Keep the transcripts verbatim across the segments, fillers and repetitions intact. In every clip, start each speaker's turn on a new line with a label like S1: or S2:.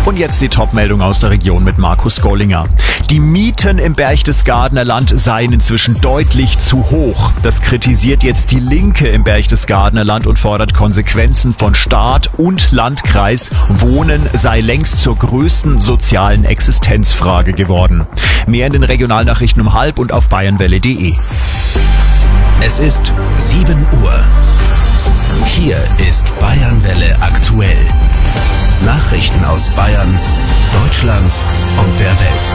S1: Und jetzt die Top-Meldung aus der Region mit Markus Gollinger. Die Mieten im Berchtesgadener Land seien inzwischen deutlich zu hoch. Das kritisiert jetzt die Linke im Berchtesgadener Land und fordert Konsequenzen von Staat und Landkreis. Wohnen sei längst zur größten sozialen Existenzfrage geworden. Mehr in den Regionalnachrichten um halb und auf bayernwelle punkt de.
S2: Es ist sieben Uhr. Hier ist Bayernwelle aktuell. Nachrichten aus Bayern, Deutschland und der Welt.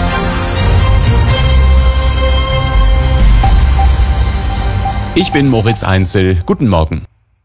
S3: Ich bin Moritz Einzel. Guten Morgen.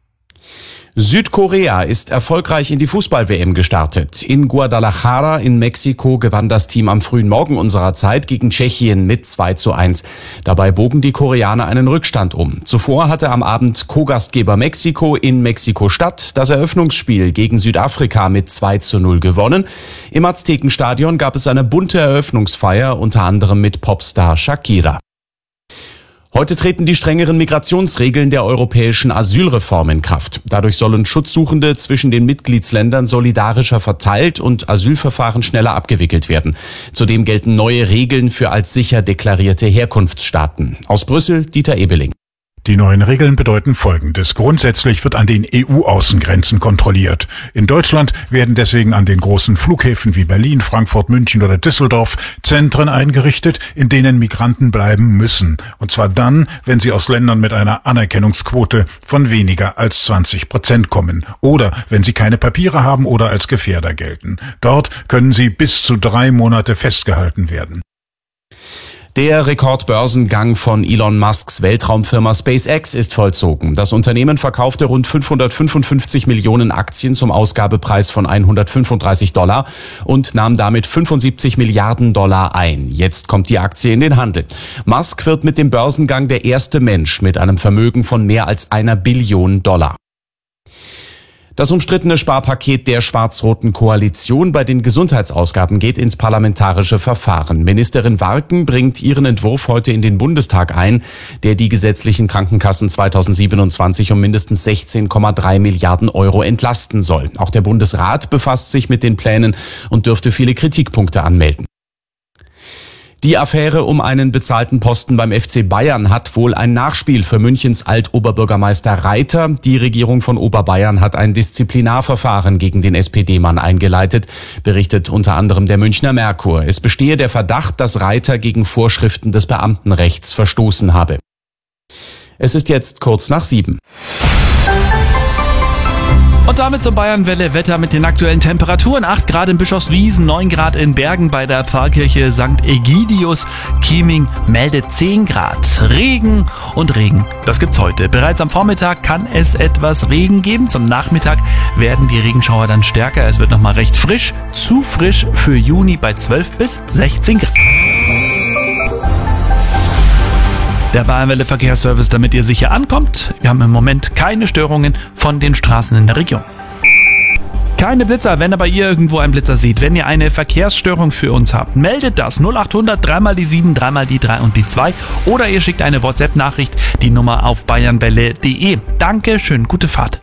S3: Südkorea ist erfolgreich in die Fußball-W M gestartet. In Guadalajara in Mexiko gewann das Team am frühen Morgen unserer Zeit gegen Tschechien mit zwei zu eins. Dabei bogen die Koreaner einen Rückstand um. Zuvor hatte am Abend Co-Gastgeber Mexiko in Mexiko-Stadt das Eröffnungsspiel gegen Südafrika mit zwei zu null gewonnen. Im Aztekenstadion gab es eine bunte Eröffnungsfeier, unter anderem mit Popstar Shakira. Heute treten die strengeren Migrationsregeln der europäischen Asylreform in Kraft. Dadurch sollen Schutzsuchende zwischen den Mitgliedsländern solidarischer verteilt und Asylverfahren schneller abgewickelt werden. Zudem gelten neue Regeln für als sicher deklarierte Herkunftsstaaten. Aus Brüssel, Dieter Ebeling.
S4: Die neuen Regeln bedeuten Folgendes. Grundsätzlich wird an den E U-Außengrenzen kontrolliert. In Deutschland werden deswegen an den großen Flughäfen wie Berlin, Frankfurt, München oder Düsseldorf Zentren eingerichtet, in denen Migranten bleiben müssen. Und zwar dann, wenn sie aus Ländern mit einer Anerkennungsquote von weniger als zwanzig Prozent kommen. Oder wenn sie keine Papiere haben oder als Gefährder gelten. Dort können sie bis zu drei Monate festgehalten werden.
S3: Der Rekordbörsengang von Elon Musks Weltraumfirma SpaceX ist vollzogen. Das Unternehmen verkaufte rund fünfhundertfünfundfünfzig Millionen Aktien zum Ausgabepreis von hundertfünfunddreißig Dollar und nahm damit fünfundsiebzig Milliarden Dollar ein. Jetzt kommt die Aktie in den Handel. Musk wird mit dem Börsengang der erste Mensch mit einem Vermögen von mehr als einer Billion Dollar. Das umstrittene Sparpaket der schwarz-roten Koalition bei den Gesundheitsausgaben geht ins parlamentarische Verfahren. Ministerin Warken bringt ihren Entwurf heute in den Bundestag ein, der die gesetzlichen Krankenkassen zweitausendsiebenundzwanzig um mindestens sechzehn Komma drei Milliarden Euro entlasten soll. Auch der Bundesrat befasst sich mit den Plänen und dürfte viele Kritikpunkte anmelden. Die Affäre um einen bezahlten Posten beim F C Bayern hat wohl ein Nachspiel für Münchens Alt-Oberbürgermeister Reiter. Die Regierung von Oberbayern hat ein Disziplinarverfahren gegen den S P D-Mann eingeleitet, berichtet unter anderem der Münchner Merkur. Es bestehe der Verdacht, dass Reiter gegen Vorschriften des Beamtenrechts verstoßen habe. Es ist jetzt kurz nach sieben.
S5: Und damit zum Bayernwelle-Wetter mit den aktuellen Temperaturen. acht Grad in Bischofswiesen, neun Grad in Bergen bei der Pfarrkirche Sankt Egidius. Chieming meldet zehn Grad. Regen und Regen, das gibt's heute. Bereits am Vormittag kann es etwas Regen geben. Zum Nachmittag werden die Regenschauer dann stärker. Es wird nochmal recht frisch. Zu frisch für Juni bei zwölf bis sechzehn Grad. Der Bayernwelle Verkehrsservice, damit ihr sicher ankommt. Wir haben im Moment keine Störungen von den Straßen in der Region. Keine Blitzer, wenn aber ihr irgendwo einen Blitzer seht. Wenn ihr eine Verkehrsstörung für uns habt, meldet das null achthundert dreimal die sieben, dreimal die drei und die zwei. Oder ihr schickt eine WhatsApp-Nachricht, die Nummer auf bayernwelle punkt de. Danke, schön, gute Fahrt.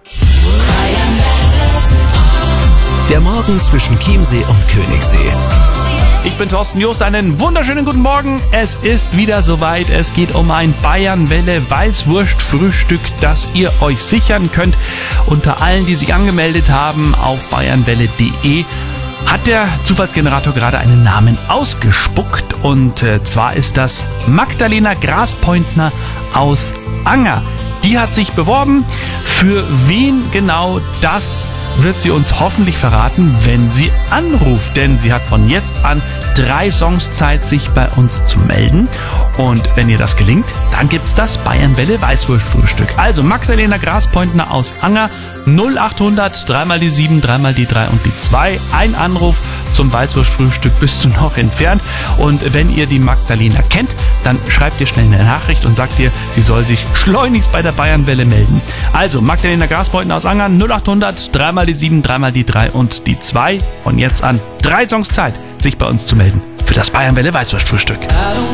S2: Der Morgen zwischen Chiemsee und Königssee.
S5: Ich bin Thorsten Jost, einen wunderschönen guten Morgen. Es ist wieder soweit. Es geht um ein Bayernwelle Weißwurst-Frühstück, das ihr euch sichern könnt. Unter allen, die sich angemeldet haben auf bayernwelle punkt de, hat der Zufallsgenerator gerade einen Namen ausgespuckt. Und äh, zwar ist das Magdalena Graspointner aus Anger. Die hat sich beworben. Für wen genau, das wird sie uns hoffentlich verraten, wenn sie anruft. Denn sie hat von jetzt an drei Songs Zeit, sich bei uns zu melden. Und wenn ihr das gelingt, dann gibt's das Bayernwelle Weißwurstfrühstück. Also Magdalena Graspointner aus Anger, null achthundert dreimal die sieben, dreimal die drei und die zwei. Ein Anruf zum Weißwurstfrühstück bist du noch entfernt. Und wenn ihr die Magdalena kennt, dann schreibt ihr schnell eine Nachricht und sagt ihr, sie soll sich schleunigst bei der Bayernwelle melden. Also Magdalena Graspointner aus Anger, null achthundert dreimal die sieben, dreimal die drei und die zwei. Von jetzt an drei Songs Zeit, sich bei uns zu melden für das Bayernwelle Weißwurstfrühstück.